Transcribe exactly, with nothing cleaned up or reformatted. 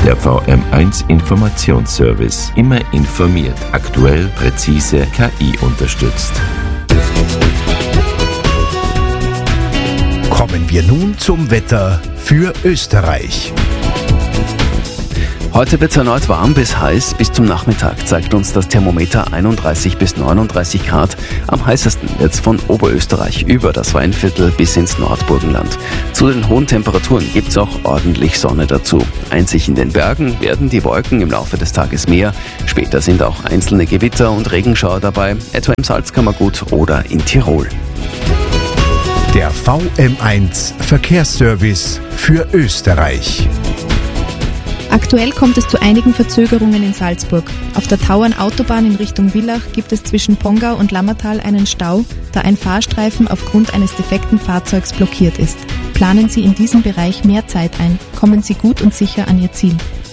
Der V M eins Informationsservice. Immer informiert, aktuell, präzise, K I unterstützt. Kommen wir nun zum Wetter für Österreich. Heute wird es erneut warm bis heiß. Bis zum Nachmittag zeigt uns das Thermometer einunddreißig bis neununddreißig Grad. Am heißesten wird's von Oberösterreich über das Weinviertel bis ins Nordburgenland. Zu den hohen Temperaturen gibt's auch ordentlich Sonne dazu. Einzig in den Bergen werden die Wolken im Laufe des Tages mehr. Später sind auch einzelne Gewitter und Regenschauer dabei, etwa im Salzkammergut oder in Tirol. Der V M eins Verkehrsservice für Österreich. Aktuell kommt es zu einigen Verzögerungen in Salzburg. Auf der Tauernautobahn in Richtung Villach gibt es zwischen Pongau und Lammertal einen Stau, da ein Fahrstreifen aufgrund eines defekten Fahrzeugs blockiert ist. Planen Sie in diesem Bereich mehr Zeit ein. Kommen Sie gut und sicher an Ihr Ziel.